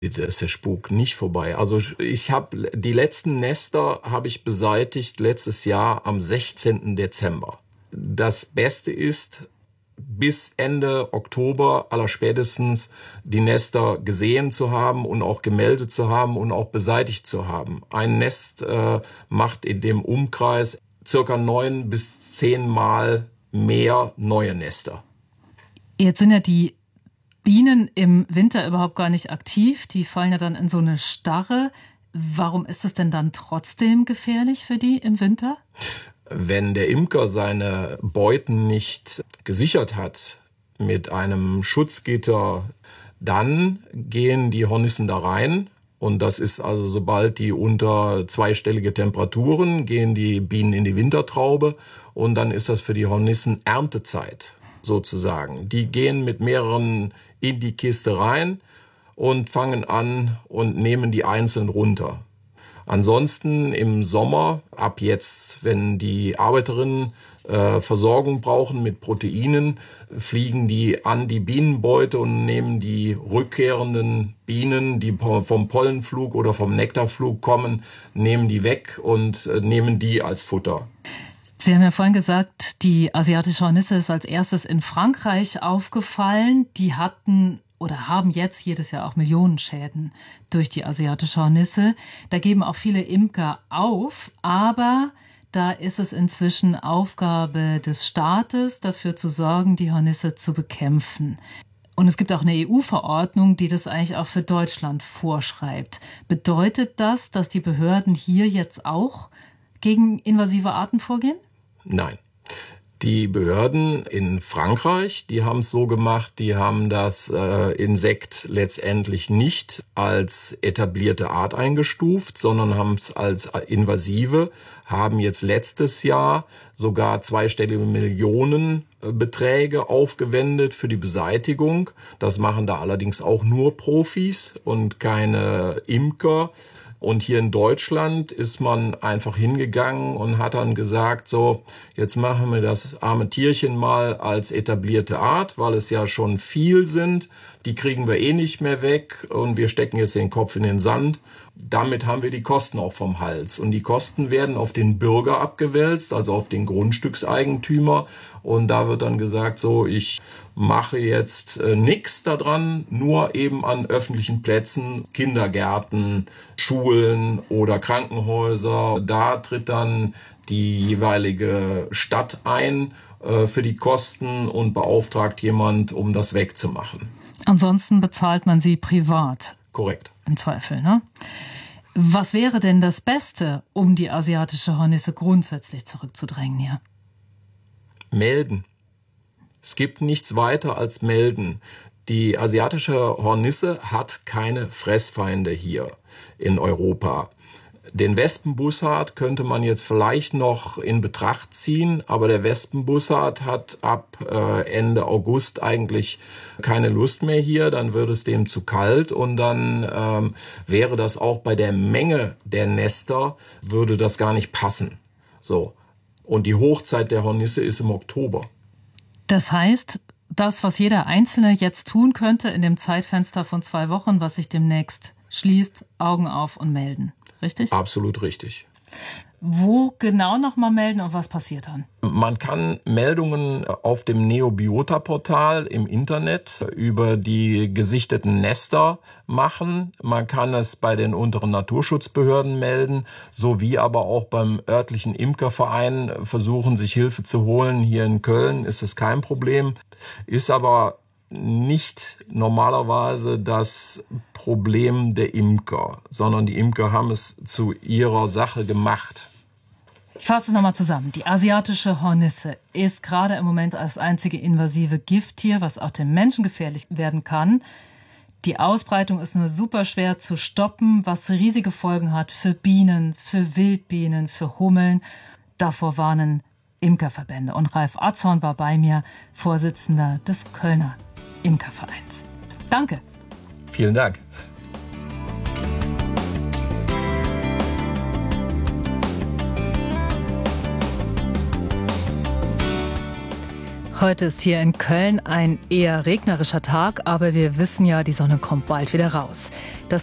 Da ist der Spuk nicht vorbei. Also ich habe die letzten Nester habe ich beseitigt letztes Jahr am 16. Dezember. Das Beste ist, bis Ende Oktober allerspätestens die Nester gesehen zu haben und auch gemeldet zu haben und auch beseitigt zu haben. Ein Nest macht in dem Umkreis circa 9 bis 10 Mal mehr neue Nester. Jetzt sind ja die Bienen im Winter überhaupt gar nicht aktiv. Die fallen ja dann in so eine Starre. Warum ist es denn dann trotzdem gefährlich für die im Winter? Wenn der Imker seine Beuten nicht gesichert hat mit einem Schutzgitter, dann gehen die Hornissen da rein. Und das ist also, sobald die unter zweistellige Temperaturen, gehen die Bienen in die Wintertraube. Und dann ist das für die Hornissen Erntezeit sozusagen. Die gehen mit mehreren in die Kiste rein und fangen an und nehmen die einzeln runter. Ansonsten im Sommer, ab jetzt, wenn die Arbeiterinnen Versorgung brauchen mit Proteinen, fliegen die an die Bienenbeute und nehmen die rückkehrenden Bienen, die vom Pollenflug oder vom Nektarflug kommen, nehmen die weg und nehmen die als Futter. Sie haben ja vorhin gesagt, die asiatische Hornisse ist als erstes in Frankreich aufgefallen. Die hatten oder haben jetzt jedes Jahr auch Millionenschäden durch die asiatische Hornisse. Da geben auch viele Imker auf, aber da ist es inzwischen Aufgabe des Staates, dafür zu sorgen, die Hornisse zu bekämpfen. Und es gibt auch eine EU-Verordnung, die das eigentlich auch für Deutschland vorschreibt. Bedeutet das, dass die Behörden hier jetzt auch gegen invasive Arten vorgehen? Nein. Die Behörden in Frankreich, die haben es so gemacht, die haben das Insekt letztendlich nicht als etablierte Art eingestuft, sondern haben es als invasive, haben jetzt letztes Jahr sogar zweistellige Millionenbeträge aufgewendet für die Beseitigung. Das machen da allerdings auch nur Profis und keine Imker. Und hier in Deutschland ist man einfach hingegangen und hat dann gesagt, so, jetzt machen wir das arme Tierchen mal als etablierte Art, weil es ja schon viel sind. Die kriegen wir eh nicht mehr weg und wir stecken jetzt den Kopf in den Sand. Damit haben wir die Kosten auch vom Hals. Und die Kosten werden auf den Bürger abgewälzt, also auf den Grundstückseigentümer. Und da wird dann gesagt, so, ich mache jetzt nichts daran, nur eben an öffentlichen Plätzen, Kindergärten, Schulen oder Krankenhäuser. Da tritt dann die jeweilige Stadt ein für die Kosten und beauftragt jemand, um das wegzumachen. Ansonsten bezahlt man sie privat. Korrekt. Im Zweifel, ne? Was wäre denn das Beste, um die asiatische Hornisse grundsätzlich zurückzudrängen hier? Melden. Es gibt nichts weiter als melden. Die asiatische Hornisse hat keine Fressfeinde hier in Europa. Den Wespenbussard könnte man jetzt vielleicht noch in Betracht ziehen, aber der Wespenbussard hat ab Ende August eigentlich keine Lust mehr hier, dann wird es dem zu kalt und dann wäre das auch bei der Menge der Nester, würde das gar nicht passen. So. Und die Hochzeit der Hornisse ist im Oktober. Das heißt, das, was jeder Einzelne jetzt tun könnte in dem Zeitfenster von 2 Wochen, was sich demnächst schließt, Augen auf und melden. Richtig? Absolut richtig. Wo genau nochmal melden und was passiert dann? Man kann Meldungen auf dem Neobiota-Portal im Internet über die gesichteten Nester machen. Man kann es bei den unteren Naturschutzbehörden melden, sowie aber auch beim örtlichen Imkerverein versuchen, sich Hilfe zu holen. Hier in Köln ist es kein Problem, ist aber nicht normalerweise das Problem der Imker, sondern die Imker haben es zu ihrer Sache gemacht. Ich fasse es nochmal zusammen. Die asiatische Hornisse ist gerade im Moment das einzige invasive Gifttier, was auch dem Menschen gefährlich werden kann. Die Ausbreitung ist nur super schwer zu stoppen, was riesige Folgen hat für Bienen, für Wildbienen, für Hummeln. Davor warnen Imkerverbände. Und Ralf Atzorn war bei mir, Vorsitzender des Kölner Imkervereins. Danke. Vielen Dank. Heute ist hier in Köln ein eher regnerischer Tag, aber wir wissen ja, die Sonne kommt bald wieder raus. Das